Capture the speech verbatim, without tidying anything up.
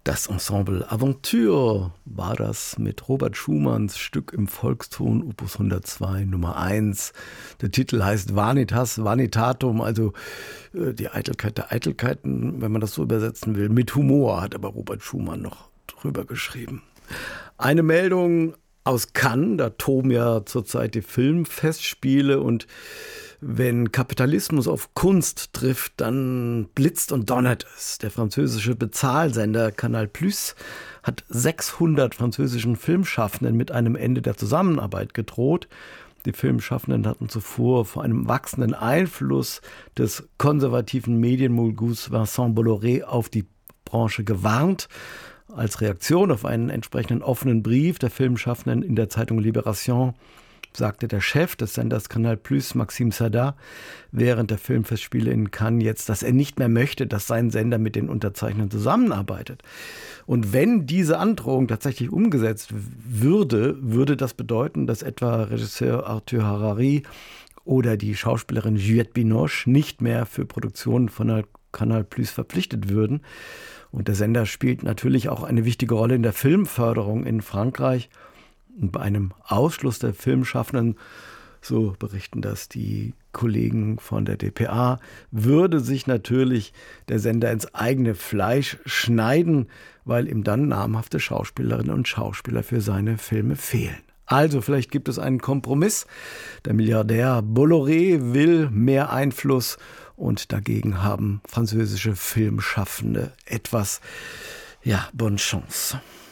Das Ensemble Aventure war das mit Robert Schumanns Stück im Volkston Opus hundertzwei Nummer eins. Der Titel heißt Vanitas Vanitatum, also äh, die Eitelkeit der Eitelkeiten, wenn man das so übersetzen will. Mit Humor hat aber Robert Schumann noch drüber geschrieben. Eine Meldung aus Cannes, da toben ja zurzeit die Filmfestspiele und wenn Kapitalismus auf Kunst trifft, dann blitzt und donnert es. Der französische Bezahlsender Canal Plus hat sechshundert französischen Filmschaffenden mit einem Ende der Zusammenarbeit gedroht. Die Filmschaffenden hatten zuvor vor einem wachsenden Einfluss des konservativen Medienmoguls Vincent Bolloré auf die Branche gewarnt. Als Reaktion auf einen entsprechenden offenen Brief der Filmschaffenden in der Zeitung Libération sagte der Chef des Senders Canal Plus, Maxime Saada, während der Filmfestspiele in Cannes jetzt, dass er nicht mehr möchte, dass sein Sender mit den Unterzeichnern zusammenarbeitet. Und wenn diese Androhung tatsächlich umgesetzt würde, würde das bedeuten, dass etwa Regisseur Arthur Harari oder die Schauspielerin Juliette Binoche nicht mehr für Produktionen von Canal Plus verpflichtet würden. Und der Sender spielt natürlich auch eine wichtige Rolle in der Filmförderung in Frankreich. Und bei einem Ausschluss der Filmschaffenden, so berichten das die Kollegen von der D P A, würde sich natürlich der Sender ins eigene Fleisch schneiden, weil ihm dann namhafte Schauspielerinnen und Schauspieler für seine Filme fehlen. Also vielleicht gibt es einen Kompromiss. Der Milliardär Bolloré will mehr Einfluss und dagegen haben französische Filmschaffende etwas, ja, bonne chance.